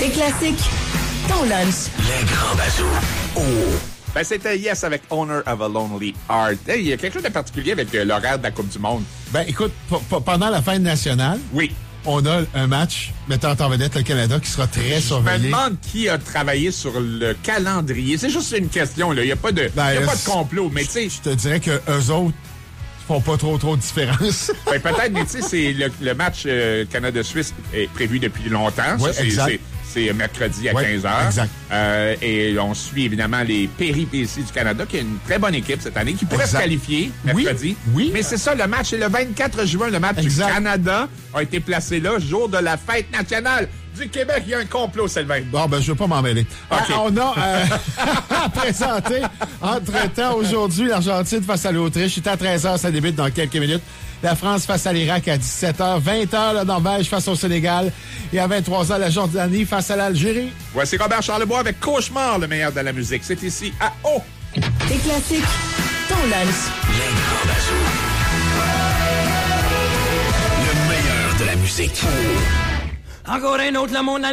Tes classiques, ton lunch. Les grands bazous. Oh! Ben, c'était Yes avec Owner of a Lonely Heart. Hey, il y a quelque chose de particulier avec l'horaire de la Coupe du Monde. Ben, écoute, pendant la fête nationale, Oui. on a un match mettant en vedette le Canada qui sera très Je me surveillé. demande qui a travaillé sur le calendrier. C'est juste une question, là. Il n'y a pas de, Ben, y a pas de complot, mais tu sais... Je te dirais que eux autres font pas trop de différence. Ben, peut-être, mais tu sais, c'est le match Canada-Suisse est prévu depuis longtemps. Oui, Ça, c'est, exact. c'est mercredi à Oui, 15h. exact. Et on suit évidemment les péripéties du Canada, qui a une très bonne équipe cette année, qui pourrait Exact. se qualifier mercredi. Oui. Mais c'est ça, le match est le 24 juin. Le match Exact. du Canada a été placé là, jour de la fête nationale du Québec. Il y a un complot, Sylvain. Bon, ben, je veux pas m'en mêler. OK. On a à présenter, entre-temps, aujourd'hui, l'Argentine face à l'Autriche. C'est à 13h, ça débute dans quelques minutes. La France face à l'Irak à 17h. 20h, la Norvège face au Sénégal. Et à 23h, la Jordanie face à l'Algérie. Voici Robert Charlebois avec Cauchemar, le meilleur de la musique. C'est ici à O. Tes classiques, ton lunch. Les grands bazous. Le meilleur de la musique. Encore un autre, le monde